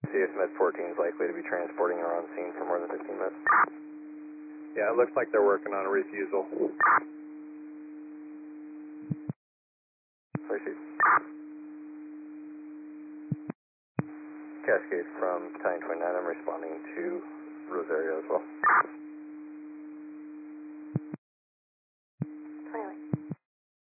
See if Med 14 is likely to be transporting or on scene for more than 15 minutes. Yeah, it looks like they're working on a refusal. Received. Cascade from Battalion 29, I'm responding to Rosario as well.